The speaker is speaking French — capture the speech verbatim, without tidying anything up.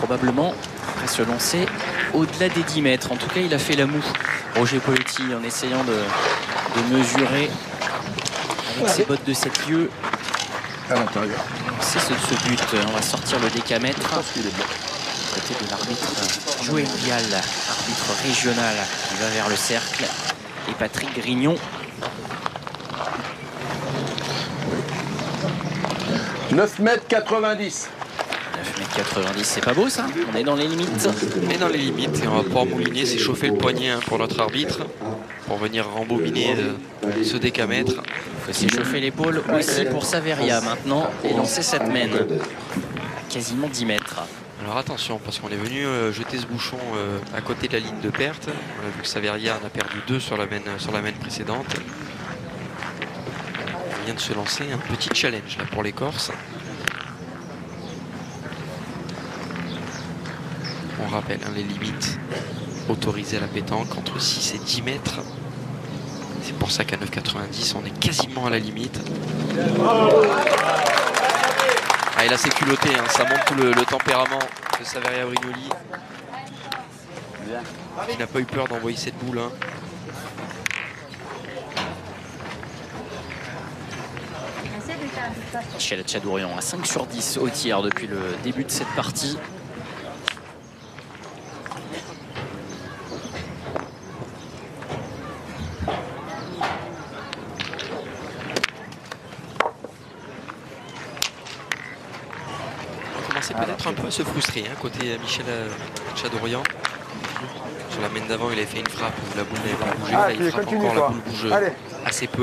probablement après se lancer au-delà des dix mètres. En tout cas, il a fait la moue, Roger Poletti, en essayant de, de mesurer avec ses bottes de sept lieues. À l'intérieur. C'est ce, ce but. On va sortir le décamètre. Côté de l'arbitre Joël Vial, arbitre régional, qui va vers le cercle. Et Patrick Grignon. neuf mètres quatre-vingt-dix. neuf mètres quatre-vingt-dix, c'est pas beau ça? On est dans les limites. On est dans les limites et on va pouvoir mouliner, s'échauffer le poignet hein, pour notre arbitre, pour venir rembobiner euh, ce décamètre. Il faut s'échauffer l'épaule aussi pour Saveria maintenant et lancer cette mène. Quasiment dix mètres. Alors attention, parce qu'on est venu euh, jeter ce bouchon euh, à côté de la ligne de perte. On a vu que Saveria en a perdu deux sur la mène, sur la mène précédente. On vient de se lancer un petit challenge là, pour les Corses. On rappelle hein, les limites autorisées à la pétanque entre six et dix mètres. C'est pour ça qu'à neuf quatre-vingt-dix, on est quasiment à la limite. Ah, et là, c'est culotté, hein. Ça montre tout le, le tempérament de Saveria Brignoli, qui n'a pas eu peur d'envoyer cette boule. Hein. Michel Tchadourian à cinq sur dix au tir depuis le début de cette partie. Peut-être un peu à se frustrer hein, côté Michel Tchadourian. Sur la mène d'avant, il avait fait une frappe où la boule n'avait pas bougé. Ah, là, il frappe encore, la boule bouge Allez. assez peu.